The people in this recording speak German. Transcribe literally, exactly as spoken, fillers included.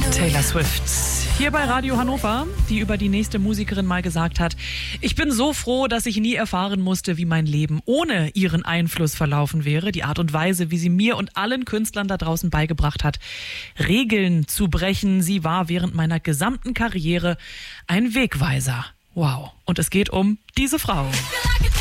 Taylor Swift. Hier bei Radio Hannover, die über die nächste Musikerin mal gesagt hat: Ich bin so froh, dass ich nie erfahren musste, wie mein Leben ohne ihren Einfluss verlaufen wäre. Die Art und Weise, wie sie mir und allen Künstlern da draußen beigebracht hat, Regeln zu brechen. Sie war während meiner gesamten Karriere ein Wegweiser. Wow. Und es geht um diese Frau.